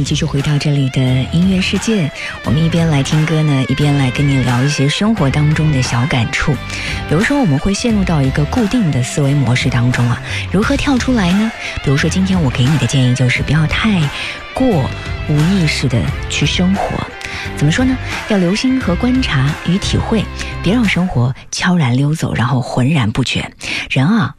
继续回到这里的音乐世界，我们一边来听歌呢，一边来跟你聊一些生活当中的小感触。比如说我们会陷入到一个固定的思维模式当中啊，如何跳出来呢？比如说今天我给你的建议就是不要太过无意识的去生活。怎么说呢？要留心和观察与体会，别让生活悄然溜走，然后浑然不觉。人啊，